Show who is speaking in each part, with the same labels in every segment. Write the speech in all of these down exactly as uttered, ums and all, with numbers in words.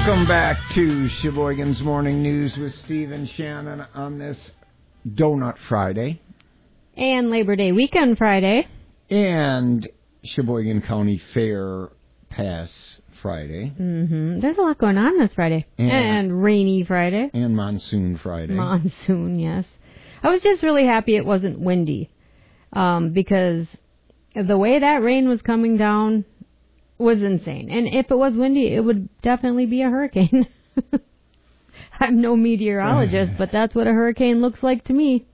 Speaker 1: Welcome back to Sheboygan's Morning News with Steve and Shannon on this Donut Friday.
Speaker 2: And Labor Day weekend Friday.
Speaker 1: And Sheboygan County Fair Pass Friday.
Speaker 2: Mm-hmm. There's a lot going on this Friday. And, and rainy Friday.
Speaker 1: And Monsoon Friday.
Speaker 2: Monsoon, yes. I was just really happy it wasn't windy. Um, because the way that rain was coming down was insane. And if it was windy, it would definitely be a hurricane. I'm no meteorologist, but that's what a hurricane looks like to me.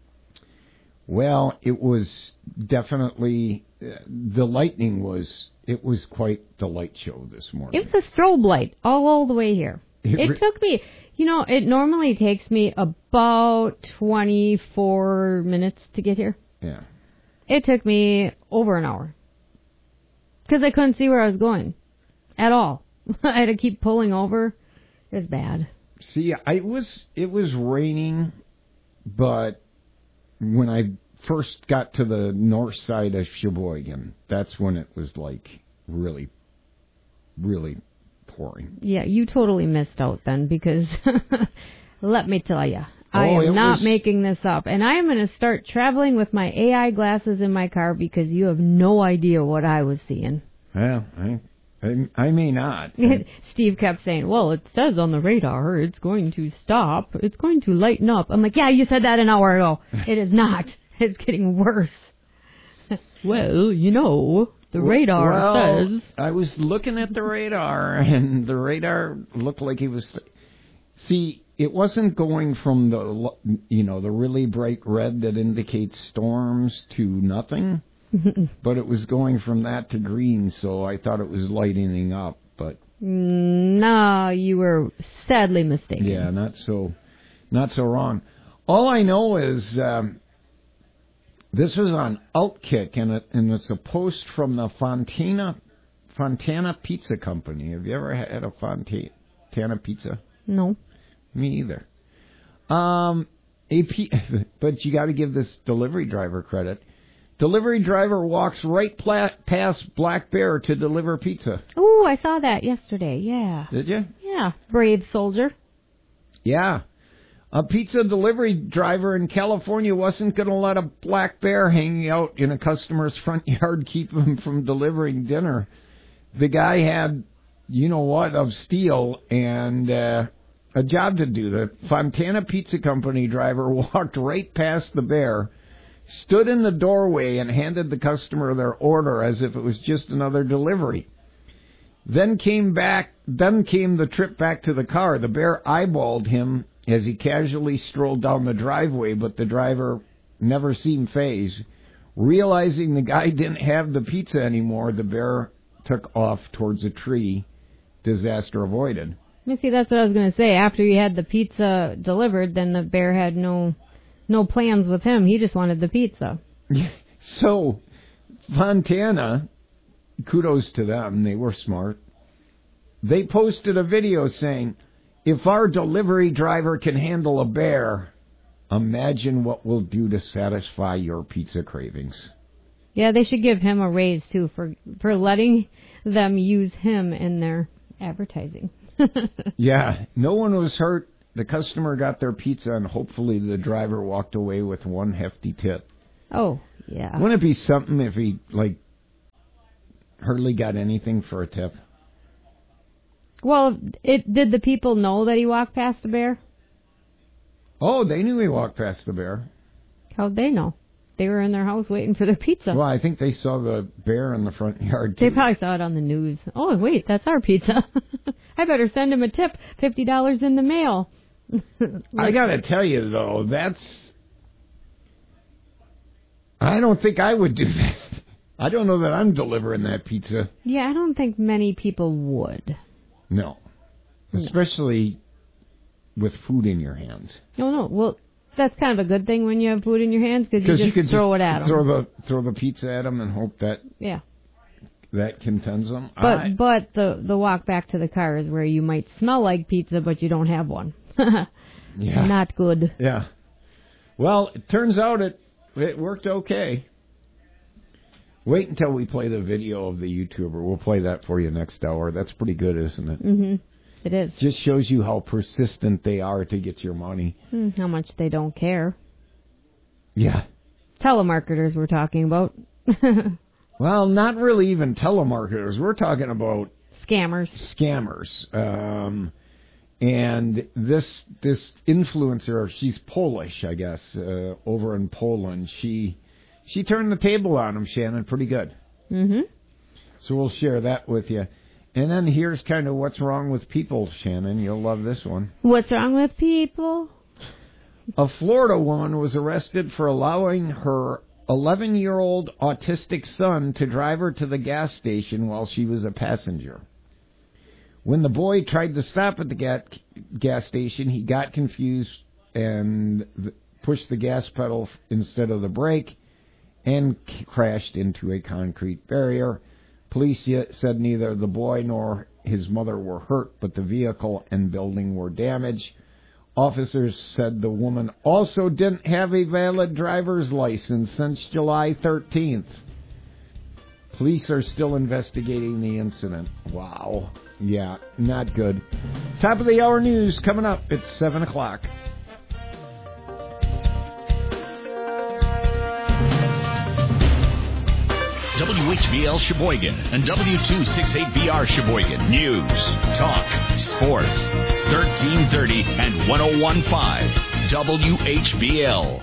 Speaker 1: Well, it was definitely, uh, the lightning was, it was quite the light show this morning.
Speaker 2: It was a strobe light all, all the way here. It, it re- took me, you know, it normally takes me about twenty-four minutes to get here.
Speaker 1: Yeah.
Speaker 2: It took me over an hour. Because I couldn't see where I was going at all. I had to keep pulling over. It was bad.
Speaker 1: See, I was it was raining, but when I first got to the north side of Sheboygan, that's when it was like really, really pouring.
Speaker 2: Yeah, you totally missed out then because let me tell you,
Speaker 1: oh,
Speaker 2: I am not
Speaker 1: was...
Speaker 2: making this up. And I am going to start traveling with my A I glasses in my car because you have no idea what I was seeing.
Speaker 1: Well, I, I, I may not.
Speaker 2: Steve kept saying, well, it says on the radar it's going to stop. It's going to lighten up. I'm like, yeah, you said that an hour ago. It is not. It's getting worse. Well, you know, the radar
Speaker 1: well,
Speaker 2: says.
Speaker 1: I was looking at the radar, and the radar looked like it was... See, it wasn't going from the, you know, the really bright red that indicates storms to nothing, but it was going from that to green, so I thought it was lightening up, but...
Speaker 2: No, you were sadly mistaken.
Speaker 1: Yeah, not so, not so wrong. All I know is um, this was on Outkick, and, it, and it's a post from the Fontana, Fontana Pizza Company. Have you ever had a Fontana Pizza?
Speaker 2: No.
Speaker 1: Me either. Um, A P, but you got to give this delivery driver credit. Delivery driver walks right pla- past Black Bear to deliver pizza.
Speaker 2: Oh, I saw that yesterday. Yeah.
Speaker 1: Did you?
Speaker 2: Yeah. Brave soldier.
Speaker 1: Yeah. A pizza delivery driver in California wasn't going to let a black bear hanging out in a customer's front yard keep him from delivering dinner. The guy had, you know what, of steel and... Uh, a job to do. The Fontana Pizza Company driver walked right past the bear, stood in the doorway, and handed the customer their order as if it was just another delivery. Then came back. Then came the trip back to the car. The bear eyeballed him as he casually strolled down the driveway, but the driver never seemed fazed. Realizing the guy didn't have the pizza anymore, the bear took off towards a tree. Disaster avoided.
Speaker 2: See, that's what I was going to say. After he had the pizza delivered, then the bear had no no plans with him. He just wanted the pizza.
Speaker 1: So, Fontana, kudos to them. They were smart. They posted a video saying, if our delivery driver can handle a bear, imagine what we'll do to satisfy your pizza cravings.
Speaker 2: Yeah, they should give him a raise, too, for, for letting them use him in their advertising.
Speaker 1: Yeah, no one was hurt. The customer got their pizza, and hopefully the driver walked away with one hefty tip.
Speaker 2: Oh, yeah.
Speaker 1: Wouldn't it be something if he, like, hardly got anything for a tip?
Speaker 2: Well, it did the people know that he walked past the bear?
Speaker 1: Oh, they knew he walked past the bear.
Speaker 2: How'd they know? They were in their house waiting for their pizza.
Speaker 1: Well, I think they saw the bear in the front yard, too.
Speaker 2: They probably saw it on the news. Oh, wait, that's our pizza. I better send him a tip, fifty dollars in the mail. Like,
Speaker 1: I got to tell you, though, that's... I don't think I would do that. I don't know that I'm delivering that pizza.
Speaker 2: Yeah, I don't think many people would.
Speaker 1: No. Especially no. with food in your hands.
Speaker 2: No, no. Well... That's kind of a good thing when you have food in your hands because you just
Speaker 1: you can
Speaker 2: throw it at them.
Speaker 1: Throw the throw the pizza at them and hope that
Speaker 2: yeah
Speaker 1: that contents them.
Speaker 2: But I, but the the walk back to the car is where you might smell like pizza but you don't have one. Yeah, not good.
Speaker 1: Yeah. Well, it turns out it it worked okay. Wait until we play the video of the YouTuber. We'll play that for you next hour. That's pretty good, isn't it?
Speaker 2: Mm-hmm. it is.
Speaker 1: Just shows you how persistent they are to get your money.
Speaker 2: Hmm, how much they don't care.
Speaker 1: Yeah.
Speaker 2: Telemarketers we're talking about.
Speaker 1: Well, not really even telemarketers. We're talking about
Speaker 2: Scammers.
Speaker 1: Scammers. Um, and this this influencer, she's Polish, I guess, uh, over in Poland. She she turned the table on them, Shannon, pretty good.
Speaker 2: Mm-hmm.
Speaker 1: So we'll share that with you. And then here's kind of what's wrong with people, Shannon. You'll love this one.
Speaker 2: What's wrong with people?
Speaker 1: A Florida woman was arrested for allowing her eleven-year-old autistic son to drive her to the gas station while she was a passenger. When the boy tried to stop at the gas, gas station, he got confused and pushed the gas pedal instead of the brake and crashed into a concrete barrier. Police said neither the boy nor his mother were hurt, but the vehicle and building were damaged. Officers said the woman also didn't have a valid driver's license since July thirteenth. Police are still investigating the incident. Wow. Yeah, not good. Top of the hour news coming up at seven o'clock.
Speaker 3: W H B L Sheboygan and W two sixty-eight B R Sheboygan. News, talk, sports. thirteen thirty and one oh one point five W H B L.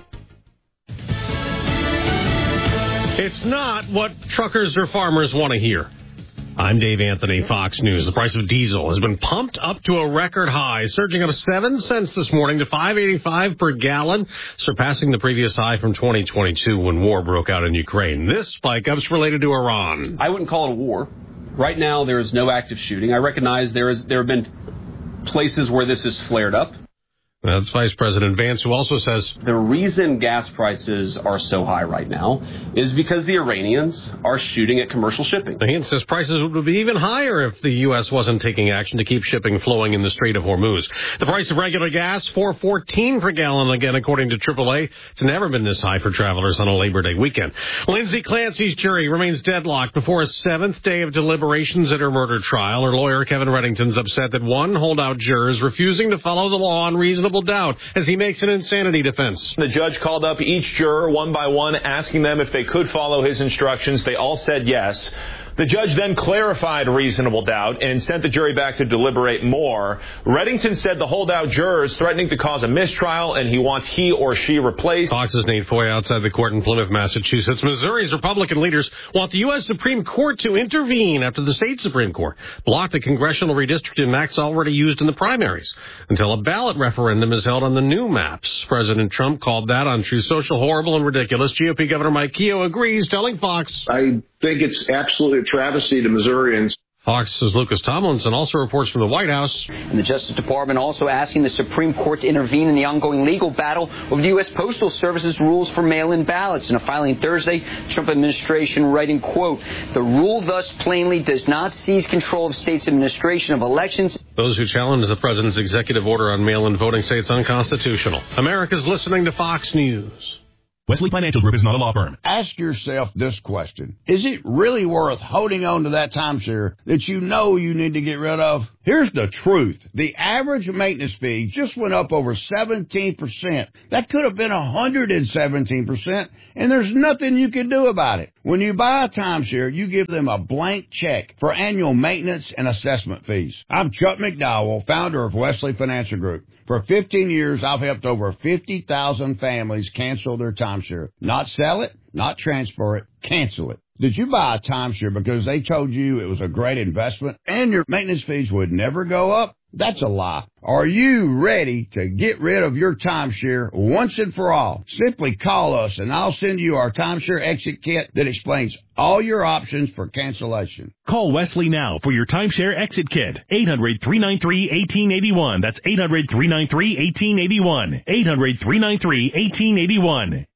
Speaker 4: It's not what truckers or farmers want to hear. I'm Dave Anthony, Fox News. The price of diesel has been pumped up to a record high, surging up seven cents this morning to five eighty-five per gallon, surpassing the previous high from twenty twenty-two when war broke out in Ukraine. This spike up's related to Iran.
Speaker 5: I wouldn't call it a war. Right now, there is no active shooting. I recognize there is there have been places where this has flared up.
Speaker 4: That's Vice President Vance, who also says
Speaker 5: the reason gas prices are so high right now is because the Iranians are shooting at commercial shipping.
Speaker 4: He says prices would be even higher if the U S wasn't taking action to keep shipping flowing in the Strait of Hormuz. The price of regular gas, four fourteen per gallon, again, according to triple A. It's never been this high for travelers on a Labor Day weekend. Lindsay Clancy's jury remains deadlocked before a seventh day of deliberations at her murder trial. Her lawyer, Kevin Reddington's upset that one holdout juror is refusing to follow the law on reasonable doubt as he makes an insanity defense.
Speaker 6: The judge called up each juror one by one, asking them if they could follow his instructions. They all said yes. The judge then clarified reasonable doubt and sent the jury back to deliberate more. Reddington said the holdout juror is threatening to cause a mistrial, and he wants he or she replaced.
Speaker 4: Fox's Nate Foy outside the court in Plymouth, Massachusetts. Missouri's Republican leaders want the U S Supreme Court to intervene after the state Supreme Court blocked the congressional redistricting maps already used in the primaries until a ballot referendum is held on the new maps. President Trump called that on Truth Social horrible and ridiculous. G O P Governor Mike Keogh agrees, telling Fox,
Speaker 7: I think it's absolutely a travesty to Missourians.
Speaker 4: Fox's Lucas Tomlinson also reports from the White House.
Speaker 8: And the Justice Department also asking the Supreme Court to intervene in the ongoing legal battle over the U S Postal Service's rules for mail-in ballots. In a filing Thursday, Trump administration writing, quote, the rule thus plainly does not seize control of states' administration of elections.
Speaker 4: Those who challenge the president's executive order on mail-in voting say it's unconstitutional. America's listening to Fox News.
Speaker 3: Wesley Financial Group is not a law firm.
Speaker 9: Ask yourself this question. Is it really worth holding on to that timeshare that you know you need to get rid of? Here's the truth. The average maintenance fee just went up over seventeen percent. That could have been one hundred seventeen percent, and there's nothing you can do about it. When you buy a timeshare, you give them a blank check for annual maintenance and assessment fees. I'm Chuck McDowell, founder of Wesley Financial Group. For fifteen years, I've helped over fifty thousand families cancel their timeshare. Not sell it, not transfer it, cancel it. Did you buy a timeshare because they told you it was a great investment and your maintenance fees would never go up? That's a lie. Are you ready to get rid of your timeshare once and for all? Simply call us and I'll send you our timeshare exit kit that explains all your options for cancellation.
Speaker 3: Call Wesley now for your timeshare exit kit. eight hundred, three nine three, one eight eight one. That's eight hundred, three nine three, one eight eight one. eight hundred, three nine three, one eight eight one.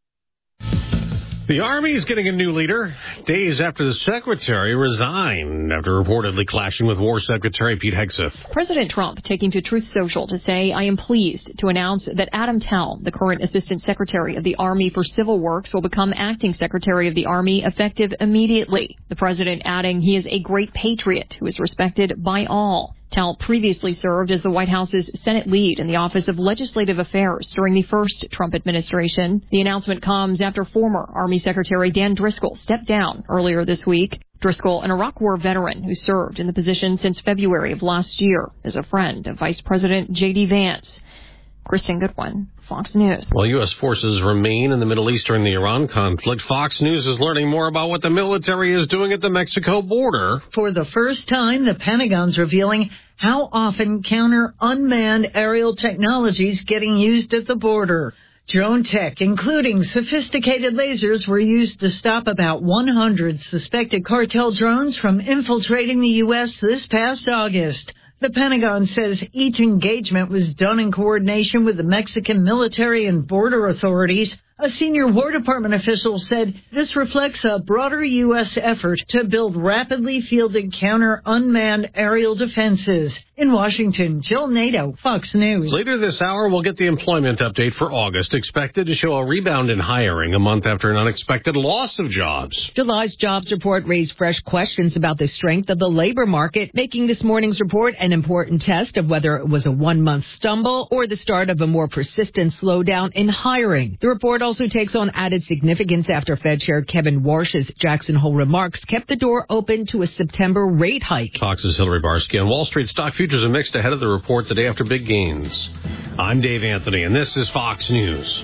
Speaker 4: The Army is getting a new leader days after the secretary resigned after reportedly clashing with War Secretary Pete Hegseth.
Speaker 10: President Trump taking to Truth Social to say, I am pleased to announce that Adam Tell, the current Assistant Secretary of the Army for Civil Works, will become Acting Secretary of the Army effective immediately. The president adding he is a great patriot who is respected by all. Tell previously served as the White House's Senate lead in the Office of Legislative Affairs during the first Trump administration. The announcement comes after former Army Secretary Dan Driscoll stepped down earlier this week. Driscoll, an Iraq War veteran who served in the position since February of last year, is a friend of Vice President J D Vance. Kristen Goodwin, Fox News.
Speaker 4: While U S forces remain in the Middle East during the Iran conflict, Fox News is learning more about what the military is doing at the Mexico border.
Speaker 11: For the first time, the Pentagon's revealing how often counter unmanned aerial technologies getting used at the border. Drone tech, including sophisticated lasers, were used to stop about one hundred suspected cartel drones from infiltrating the U S this past August. The Pentagon says each engagement was done in coordination with the Mexican military and border authorities. A senior War Department official said this reflects a broader U S effort to build rapidly fielded counter-unmanned aerial defenses. In Washington, Jill Nato, Fox News.
Speaker 4: Later this hour, we'll get the employment update for August, expected to show a rebound in hiring a month after an unexpected loss of jobs.
Speaker 12: July's jobs report raised fresh questions about the strength of the labor market, making this morning's report an important test of whether it was a one-month stumble or the start of a more persistent slowdown in hiring. The report also takes on added significance after Fed Chair Kevin Warsh's Jackson Hole remarks kept the door open to a September rate hike.
Speaker 4: Fox's Hillary Barsky. On Wall Street, stock futures are mixed ahead of the report the day after big gains. I'm Dave Anthony, and this is Fox News.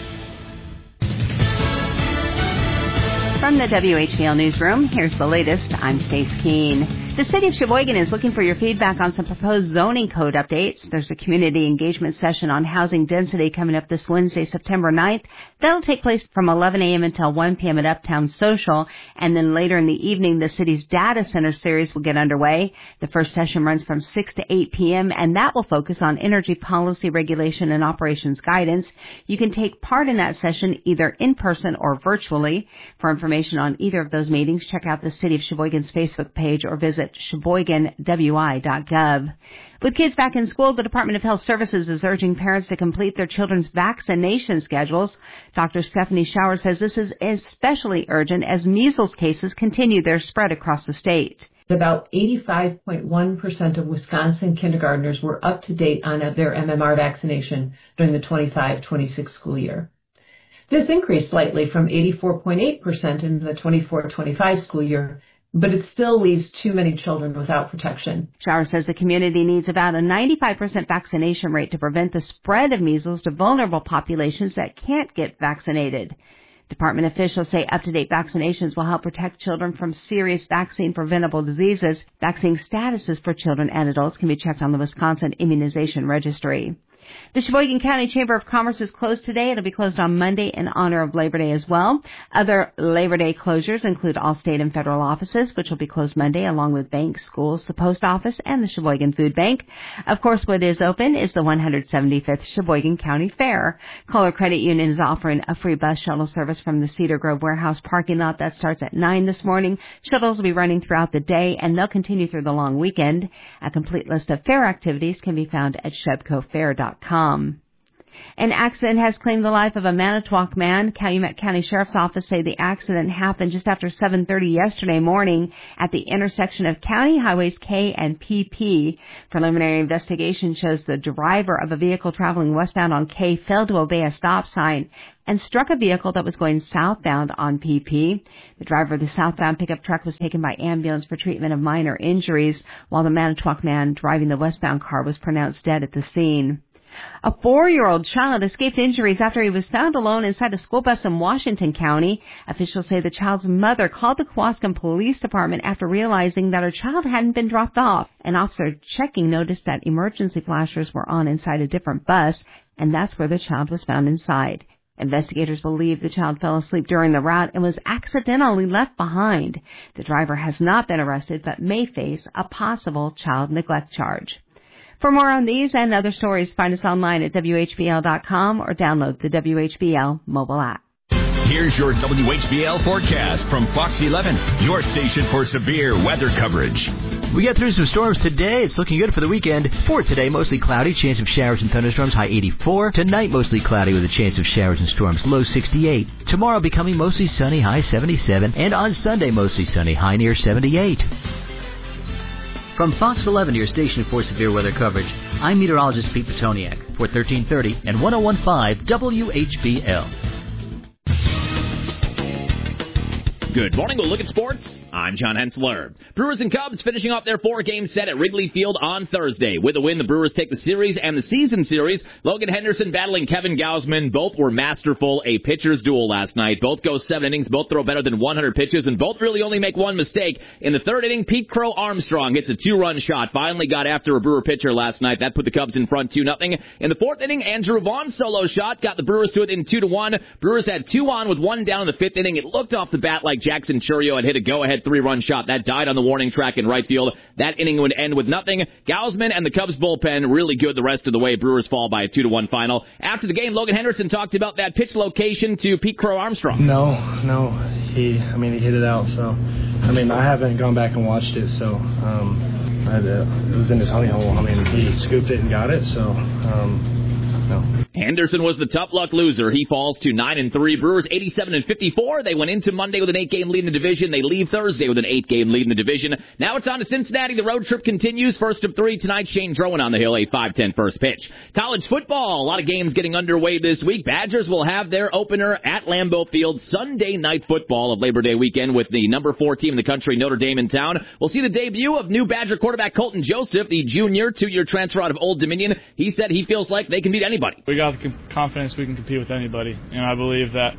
Speaker 13: From the W H B L Newsroom, here's the latest. I'm Stace Keene. The city of Sheboygan is looking for your feedback on some proposed zoning code updates. There's a community engagement session on housing density coming up this Wednesday, September ninth. That'll take place from eleven a.m. until one p.m. at Uptown Social. And then later in the evening, the city's data center series will get underway. The first session runs from six to eight p.m., and that will focus on energy policy, regulation, and operations guidance. You can take part in that session either in person or virtually. For information on either of those meetings, check out the City of Sheboygan's Facebook page or visit sheboygan w i dot gov. With kids back in school, the Department of Health Services is urging parents to complete their children's vaccination schedules. Doctor Stephanie Shower says this is especially urgent as measles cases continue their spread across the state.
Speaker 14: About eighty-five point one percent of Wisconsin kindergartners were up to date on their M M R vaccination during the twenty-five twenty-six school year. This increased slightly from eighty-four point eight percent in the twenty-four twenty-five school year, but it still leaves too many children without protection.
Speaker 13: Shower says the community needs about a ninety-five percent vaccination rate to prevent the spread of measles to vulnerable populations that can't get vaccinated. Department officials say up-to-date vaccinations will help protect children from serious vaccine-preventable diseases. Vaccine statuses for children and adults can be checked on the Wisconsin Immunization Registry. The Sheboygan County Chamber of Commerce is closed today. It'll be closed on Monday in honor of Labor Day as well. Other Labor Day closures include all state and federal offices, which will be closed Monday, along with banks, schools, the post office, and the Sheboygan Food Bank. Of course, what is open is the one hundred seventy-fifth Sheboygan County Fair. Kohler Credit Union is offering a free bus shuttle service from the Cedar Grove Warehouse parking lot. That starts at nine this morning. Shuttles will be running throughout the day, and they'll continue through the long weekend. A complete list of fair activities can be found at shebco fair dot com. An accident has claimed the life of a Manitowoc man. Calumet County Sheriff's Office say the accident happened just after seven thirty yesterday morning at the intersection of County Highways K and P P. Preliminary investigation shows the driver of a vehicle traveling westbound on K failed to obey a stop sign and struck a vehicle that was going southbound on P P. The driver of the southbound pickup truck was taken by ambulance for treatment of minor injuries, while the Manitowoc man driving the westbound car was pronounced dead at the scene. A four-year-old child escaped injuries after he was found alone inside a school bus in Washington County. Officials say the child's mother called the Kewaskum Police Department after realizing that her child hadn't been dropped off. An officer checking noticed that emergency flashers were on inside a different bus, and that's where the child was found inside. Investigators believe the child fell asleep during the route and was accidentally left behind. The driver has not been arrested but may face a possible child neglect charge. For more on these and other stories, find us online at W H B L dot com or download the W H B L mobile app.
Speaker 3: Here's your W H B L forecast from Fox eleven, your station for severe weather coverage.
Speaker 15: We get through some storms today. It's looking good for the weekend. For today, mostly cloudy, chance of showers and thunderstorms, high eighty-four. Tonight, mostly cloudy with a chance of showers and storms, low sixty-eight. Tomorrow, becoming mostly sunny, high seventy-seven. And on Sunday, mostly sunny, high near seventy-eight. From Fox eleven, your station for severe weather coverage, I'm meteorologist Pete Petoniak for thirteen thirty and one oh one point five W H B L.
Speaker 16: Good morning. We'll look at sports. I'm John Hensler. Brewers and Cubs finishing off their four-game set at Wrigley Field on Thursday. With a win, the Brewers take the series and the season series. Logan Henderson battling Kevin Gausman. Both were masterful. A pitcher's duel last night. Both go seven innings. Both throw better than one hundred pitches, and both really only make one mistake. In the third inning, Pete Crow Armstrong hits a two-run shot. Finally got after a Brewer pitcher last night. That put the Cubs in front two nothing. In the fourth inning, Andrew Vaughn's solo shot got the Brewers to it in two to one. Brewers had two on with one down in the fifth inning. It looked off the bat like Jackson Chourio had hit a go-ahead three-run shot. That died on the warning track in right field. That inning would end with nothing. Gausman and the Cubs bullpen really good the rest of the way. Brewers fall by a two to one final. After the game, Logan Henderson talked about that pitch location to Pete Crow Armstrong.
Speaker 17: No, no. He, I mean, he hit it out. So, I mean, I haven't gone back and watched it. So, um, I, uh, it was in his honey hole. I mean, he scooped it and got it. So, um, no.
Speaker 16: Henderson was the tough luck loser. He falls to nine and three. Brewers eighty-seven and fifty-four. They went into Monday with an eight-game lead in the division. They leave Thursday with an eight-game lead in the division. Now it's on to Cincinnati. The road trip continues. First of three tonight. Shane Drowan on the hill, a five ten first pitch. College football. A lot of games getting underway this week. Badgers will have their opener at Lambeau Field Sunday night football of Labor Day weekend with the number four team in the country, Notre Dame, in town. We'll see the debut of new Badger quarterback Colton Joseph, the junior, two-year transfer out of Old Dominion. He said he feels like they can beat anybody.
Speaker 18: We got the confidence we can compete with anybody, and I believe that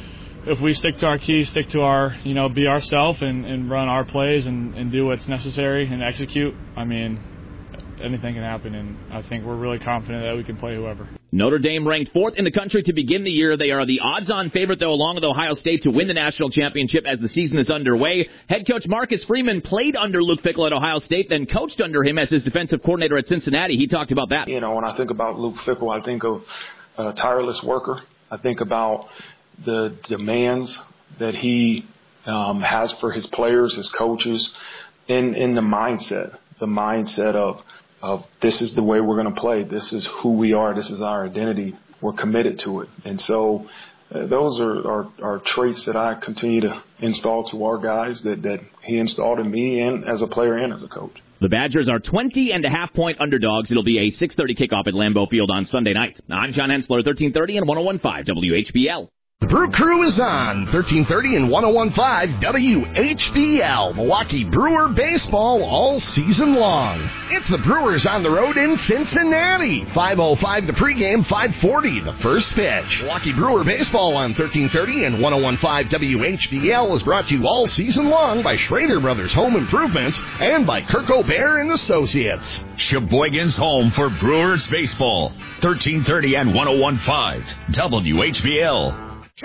Speaker 18: if we stick to our keys, stick to our, you know, be ourselves and, and run our plays and, and do what's necessary and execute, I mean, anything can happen, and I think we're really confident that we can play whoever.
Speaker 16: Notre Dame ranked fourth in the country to begin the year. They are the odds-on favorite, though, along with Ohio State to win the national championship as the season is underway. Head coach Marcus Freeman played under Luke Fickell at Ohio State, then coached under him as his defensive coordinator at Cincinnati. He talked about that.
Speaker 19: You know, when I think about Luke Fickell, I think of a tireless worker. I think about the demands that he um, has for his players, his coaches, in, in the mindset, the mindset of, of this is the way we're going to play. This is who we are. This is our identity. We're committed to it. And so uh, those are, are, are traits that I continue to install to our guys that, that he installed in me and as a player and as a coach.
Speaker 16: The Badgers are twenty and a half point underdogs. It'll be a six thirty kickoff at Lambeau Field on Sunday night. I'm John Hensler, thirteen thirty and one oh one point five W H B L.
Speaker 20: The Brew Crew is on thirteen thirty and one oh one point five W H B L. Milwaukee Brewer baseball all season long. It's the Brewers on the road in Cincinnati. five oh five the pregame, five forty the first pitch. Milwaukee Brewer baseball on thirteen thirty and one oh one point five W H B L is brought to you all season long by Schrader Brothers Home Improvements and by Kirk O'Bear and Associates.
Speaker 3: Sheboygan's home for Brewers baseball. thirteen thirty and one oh one point five W H B L.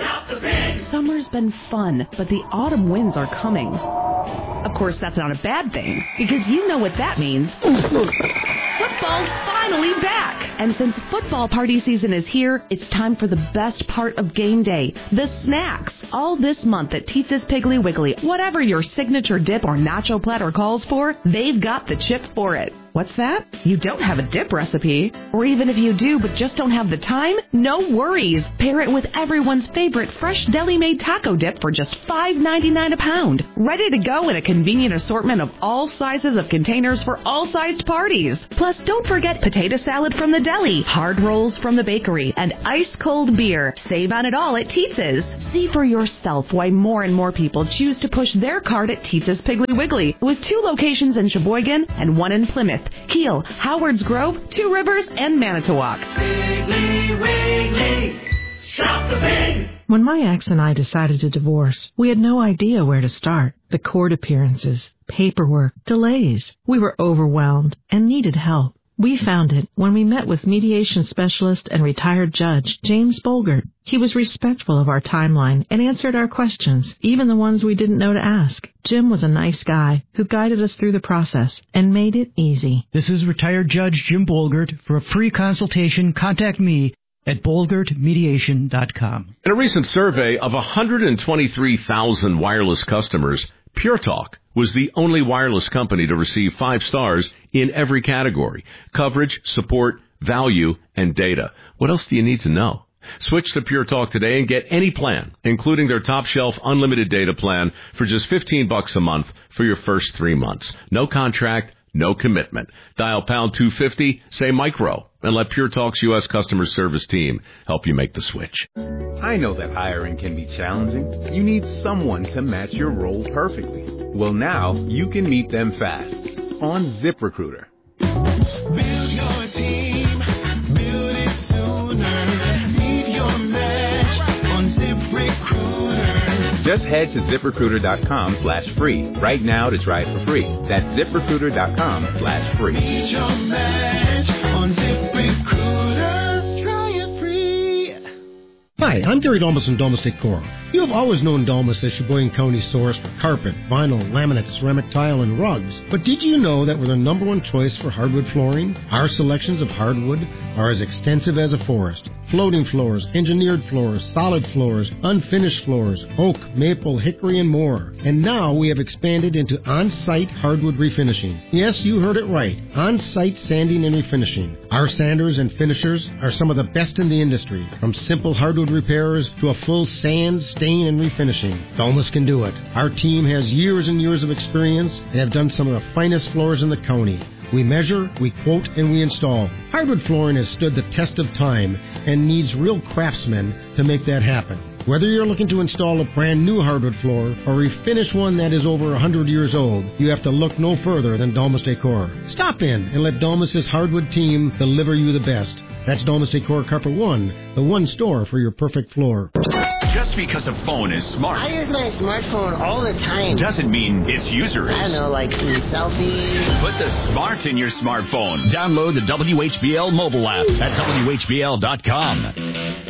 Speaker 21: Summer's been fun, but the autumn winds are coming. Of course, that's not a bad thing, because you know what that means. Football's finally back! And since football party season is here, it's time for the best part of game day, the snacks. All this month at Teetza's Piggly Wiggly, whatever your signature dip or nacho platter calls for, they've got the chip for it. What's that? You don't have a dip recipe? Or even if you do but just don't have the time? No worries. Pair it with everyone's favorite fresh deli-made taco dip for just five ninety-nine a pound. Ready to go in a convenient assortment of all sizes of containers for all sized parties. Plus, don't forget potato salad from the deli, hard rolls from the bakery, and ice-cold beer. Save on it all at Teetza's. See for yourself why more and more people choose to push their cart at Teetza's Piggly Wiggly, with two locations in Sheboygan and one in Plymouth, Kiel, Howards Grove, Two Rivers, and Manitowoc.
Speaker 22: Piggly Wiggly, shop the pig.
Speaker 23: When my ex and I decided to divorce, we had no idea where to start. The court appearances, paperwork, delays. We were overwhelmed and needed help. We found it when we met with mediation specialist and retired judge James Bolgert. He was respectful of our timeline and answered our questions, even the ones we didn't know to ask. Jim was a nice guy who guided us through the process and made it easy.
Speaker 24: This is retired Judge Jim Bolgert. For a free consultation, contact me at bolgert mediation dot com.
Speaker 25: In a recent survey of one hundred twenty-three thousand wireless customers, Pure Talk was the only wireless company to receive five stars in every category: coverage, support, value, and data. What else do you need to know? Switch to Pure Talk today and get any plan, including their top shelf unlimited data plan, for just fifteen bucks a month for your first three months. No contract, no commitment. Dial pound two fifty, say micro, and let Pure Talk's U S customer service team help you make the switch.
Speaker 1: I know that hiring can be challenging. You need someone to match your role perfectly. Well, now you can meet them fast on ZipRecruiter.
Speaker 22: Build your team, build it sooner. Meet your match on ZipRecruiter.
Speaker 1: Just head to ZipRecruiter.com slash free right now to try it for free. That's ZipRecruiter.com slash free.
Speaker 22: Meet your match on ZipRecruiter. Try it free.
Speaker 2: Hi, I'm Gary Domus from Domus Decor. You have always known Domus as Sheboygan County's source for carpet, vinyl, laminate, ceramic tile, and rugs. But did you know that we're the number one choice for hardwood flooring? Our selections of hardwood are as extensive as a forest. Floating floors, engineered floors, solid floors, unfinished floors, oak, maple, hickory, and more. And now we have expanded into on-site hardwood refinishing. Yes, you heard it right. On-site sanding and refinishing. Our sanders and finishers are some of the best in the industry. From simple hardwood repairs to a full sand, stain, and refinishing. Domus can do it. Our team has years and years of experience and have done some of the finest floors in the county. We measure, we quote, and we install. Hardwood flooring has stood the test of time and needs real craftsmen to make that happen. Whether you're looking to install a brand new hardwood floor or refinish one that is over one hundred years old, you have to look no further than Domus Decor. Stop in and let Domus's hardwood team deliver you the best. That's Domus Decor Carpet One, the one store for your perfect floor.
Speaker 3: Just because a phone is smart,
Speaker 5: I use my smartphone all the time.
Speaker 3: doesn't mean its user is.
Speaker 5: I don't know, like selfies.
Speaker 3: Put the smart in your smartphone. Download the W H B L mobile app at W H B L dot com.